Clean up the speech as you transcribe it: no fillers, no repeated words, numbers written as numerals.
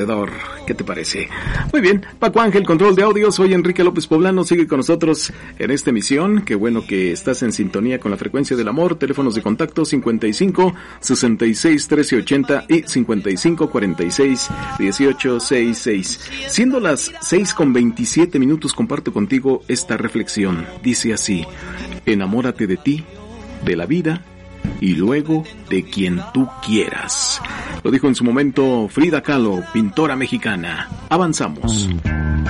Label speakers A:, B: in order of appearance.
A: ¿Qué te parece? Muy bien, Paco Ángel, control de audio. Soy Enrique López Poblano, sigue con nosotros en esta emisión. Qué bueno que estás en sintonía con la frecuencia del amor. Teléfonos de contacto 55 66 13 80 y 55 46 18 66. Siendo las 6:27, comparto contigo esta reflexión. Dice así: enamórate de ti, de la vida y luego de quien tú quieras. Lo dijo en su momento Frida Kahlo, pintora mexicana. Avanzamos.